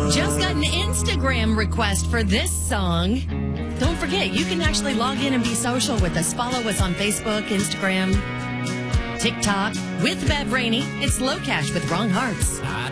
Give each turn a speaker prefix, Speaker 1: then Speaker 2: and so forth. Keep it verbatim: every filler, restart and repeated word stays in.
Speaker 1: Just got an Instagram request for this song. Don't forget, you can actually log in and be social with us. Follow us on Facebook, Instagram, TikTok with Bev Rainey. It's Low Cash with Wrong Hearts.
Speaker 2: I